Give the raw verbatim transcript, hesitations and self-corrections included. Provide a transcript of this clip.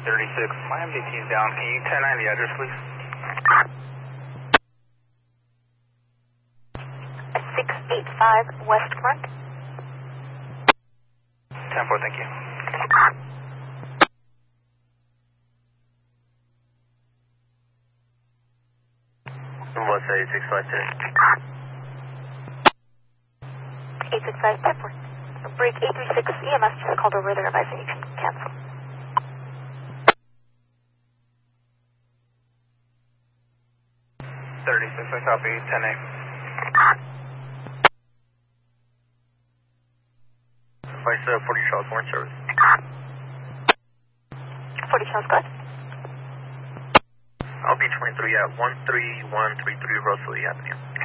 thirty-six, my M D T is down. Can you ten nine the address, please? six eighty-five West Front. ten four, thank you. What's eight six five ten? eight six five, ten four. Break eight three six, E M S just called over there advising you can cancel. thirty-six, I copy, ten eight. Vice uh, forty Charles Warren service. forty Charles, go ahead. I'll be twenty-three at one three one three three Rosalie Avenue.